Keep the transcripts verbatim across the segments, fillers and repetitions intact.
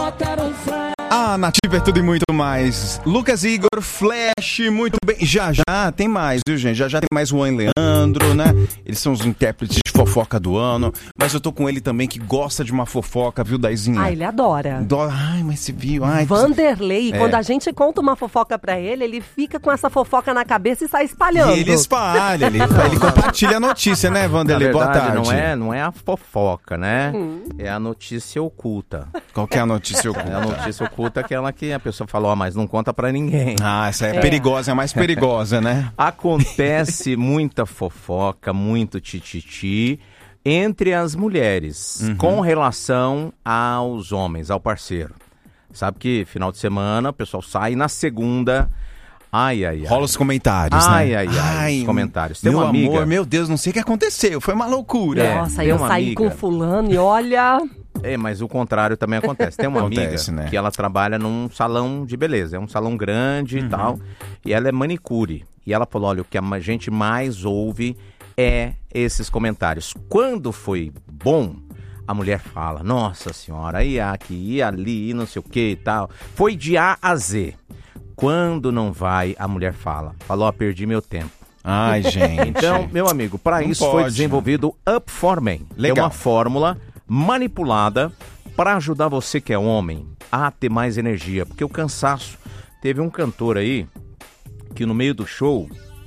A Nativa é tudo e muito mais. Lucas e Igor, Flash, muito bem. Já já tem mais, viu, gente? Já já tem mais o Juan e Leandro, né? Eles são os intérpretes de fofoca do ano. Mas eu tô com ele também que gosta de uma fofoca, viu, Daizinha? Ah, ele adora. Adora. Ai, mas você viu? Ai, Vanderlei, é. Quando a gente conta uma fofoca pra ele, ele fica com essa fofoca na cabeça e sai espalhando. E ele espalha, ele, ele compartilha a notícia, né, Vanderlei? Na verdade, Boa tarde. Não é, não é a fofoca, né? Hum. É a notícia oculta. Qual que é a notícia oculta? É a notícia oculta é aquela que a pessoa falou, ó, mas não conta pra ninguém. Ah, essa é, É. perigosa, é a mais perigosa, né? Acontece muita fofoca, muito tititi entre as mulheres, Uhum. com relação aos homens, ao parceiro. Sabe que final de semana o pessoal sai na segunda... Ai, ai, ai. Rola os comentários, ai, né? Ai, ai, ai, os comentários. Tem meu uma amiga... amor, meu Deus, não sei o que aconteceu, foi uma loucura. É, Nossa, tem eu uma saí amiga- com fulano e olha... É, mas o contrário também acontece. Tem uma Acontece, amiga né? que ela trabalha num salão de beleza. É um salão grande Uhum. e tal. E ela é manicure. E ela falou, olha, o que a gente mais ouve é esses comentários. Quando foi bom, a mulher fala, nossa senhora, ia aqui, ia ali, não sei o que e tal. Foi de A a Z. Quando não vai, a mulher fala, falou, ó, perdi meu tempo. Ai, gente. Então, meu amigo, para Não isso foi pode, desenvolvido o Up For Men. Legal. É uma fórmula manipulada para ajudar você que é homem a ter mais energia. Porque o cansaço... Teve um cantor aí que no meio do show...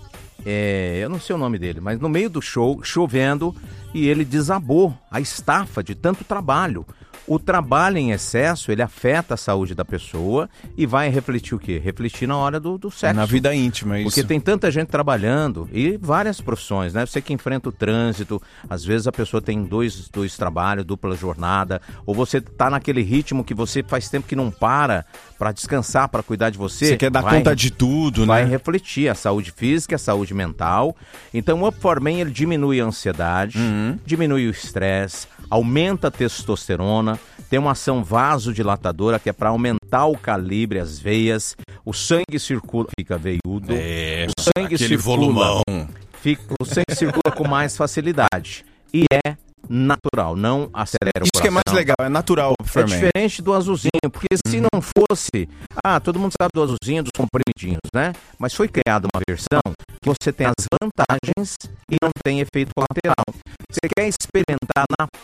É, eu não sei o nome dele, mas no meio do show, chovendo, e ele desabou a estafa de tanto trabalho. O trabalho em excesso, ele afeta a saúde da pessoa e vai refletir o quê? Refletir na hora do, do sexo. Na vida íntima, isso. Porque tem tanta gente trabalhando e várias profissões, né? Você que enfrenta o trânsito, às vezes a pessoa tem dois, dois trabalhos, dupla jornada, ou você tá naquele ritmo que você faz tempo que não para para descansar, para cuidar de você. Você quer dar vai, conta de tudo, vai né? refletir a saúde física, a saúde mental. Então o Up For Men, ele diminui a ansiedade, Uhum. diminui o estresse, aumenta a testosterona, tem uma ação vasodilatadora que é para aumentar o calibre, as veias, o sangue circula, fica veiudo, É, o sangue aquele circula, volumão. fica, o sangue circula com mais facilidade e é natural, não acelera o Isso que é mais coração. legal, é natural o É Ferment. diferente do azulzinho, porque se não fosse... Ah, todo mundo sabe do azulzinho, dos comprimidinhos, né? Mas foi criada uma versão que você tem as vantagens e não tem efeito colateral. Você quer experimentar na